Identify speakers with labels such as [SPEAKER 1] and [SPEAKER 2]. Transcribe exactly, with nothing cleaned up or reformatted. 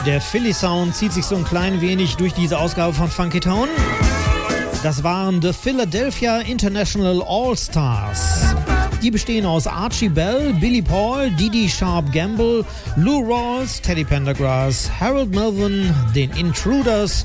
[SPEAKER 1] Der Philly Sound zieht sich so ein klein wenig durch diese Ausgabe von Funky Town. Das waren The Philadelphia International All-Stars. Die bestehen aus Archie Bell, Billy Paul, Didi Sharp Gamble, Lou Rawls, Teddy Pendergrass, Harold Melvin, den Intruders,